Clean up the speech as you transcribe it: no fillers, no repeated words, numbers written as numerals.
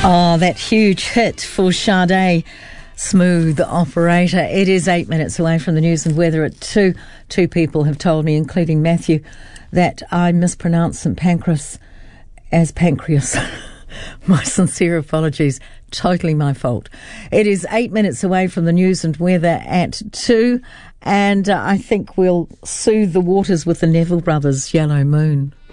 Oh, that huge hit for Sade, Smooth Operator. It is 8 minutes away from the news and weather at 2. Two people have told me, including Matthew, that I mispronounced St Pancras as pancreas. My sincere apologies. Totally my fault. It is 8 minutes away from the news and weather at 2. And I think we'll soothe the waters with the Neville Brothers' Yellow Moon.